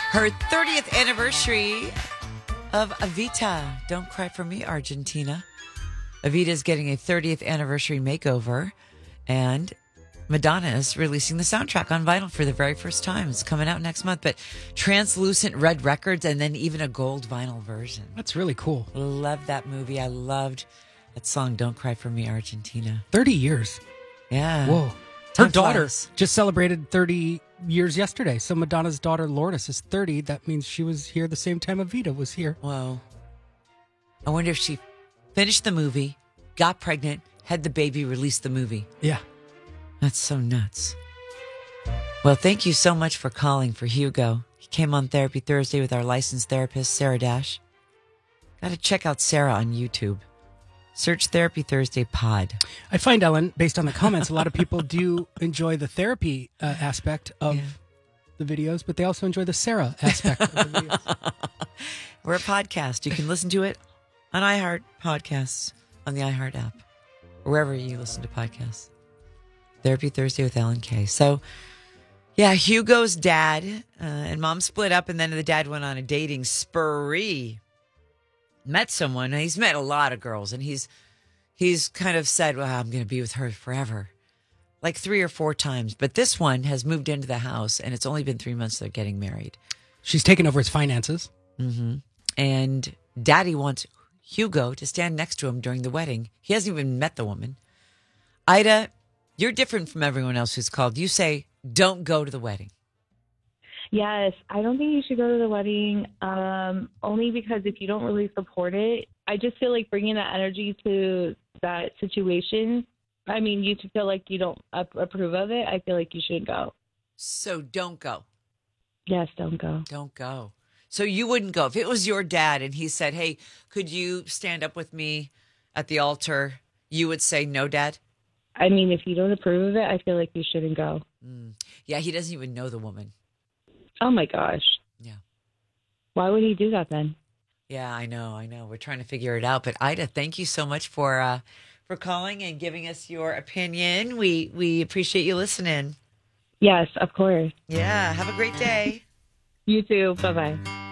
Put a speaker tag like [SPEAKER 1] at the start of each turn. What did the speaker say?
[SPEAKER 1] Her 30th anniversary of Evita. Don't Cry for Me, Argentina. Evita is getting a 30th anniversary makeover, and Madonna is releasing the soundtrack on vinyl for the very first time. It's coming out next month, but translucent red records and then even a gold vinyl version.
[SPEAKER 2] That's really cool.
[SPEAKER 1] Love that movie. I loved that song, Don't Cry for Me, Argentina.
[SPEAKER 2] 30 years.
[SPEAKER 1] Yeah.
[SPEAKER 2] Whoa. Her
[SPEAKER 1] Time
[SPEAKER 2] daughter
[SPEAKER 1] flies.
[SPEAKER 2] just celebrated 30 years yesterday. So Madonna's daughter, Lourdes, is 30. That means she was here the same time Evita was here.
[SPEAKER 1] Whoa. I wonder if she finished the movie, got pregnant, had the baby, released the movie.
[SPEAKER 2] Yeah.
[SPEAKER 1] That's so nuts. Well, thank you so much for calling for Hugo. He came on Therapy Thursday with our licensed therapist, Sarah Dash. Got to check out Sarah on YouTube. Search Therapy Thursday Pod.
[SPEAKER 2] I find, Ellen, based on the comments, a lot of people do enjoy the therapy aspect of the videos, but they also enjoy the Sarah aspect of the videos.
[SPEAKER 1] We're a podcast. You can listen to it on iHeart Podcasts, on the iHeart app, or wherever you listen to podcasts. Therapy Thursday with Ellen K. So, yeah, Hugo's dad and mom split up, and then the dad went on a dating spree. Met someone. He's met a lot of girls, and he's kind of said, well, I'm going to be with her forever, like 3 or 4 times. But this one has moved into the house, and it's only been 3 months they're getting married.
[SPEAKER 2] She's taken over his finances.
[SPEAKER 1] Mm-hmm. And daddy wants Hugo to stand next to him during the wedding. He hasn't even met the woman. Ida, you're different from everyone else who's called. You say, don't go to the wedding.
[SPEAKER 3] Yes, I don't think you should go to the wedding, only because if you don't really support it, I just feel like bringing that energy to that situation. I mean, you feel like you don't approve of it. I feel like you shouldn't go.
[SPEAKER 1] So don't go.
[SPEAKER 3] Yes, don't go.
[SPEAKER 1] Don't go. So you wouldn't go. If it was your dad and he said, hey, could you stand up with me at the altar? You would say, no, Dad?
[SPEAKER 3] I mean, if you don't approve of it, I feel like you shouldn't go.
[SPEAKER 1] Yeah, he doesn't even know the woman.
[SPEAKER 3] Oh, my gosh.
[SPEAKER 1] Yeah.
[SPEAKER 3] Why would he do that then?
[SPEAKER 1] Yeah, I know. We're trying to figure it out. But Ida, thank you so much for calling and giving us your opinion. We appreciate you listening.
[SPEAKER 3] Yes, of course.
[SPEAKER 1] Yeah, have a great day.
[SPEAKER 3] You too. Bye-bye.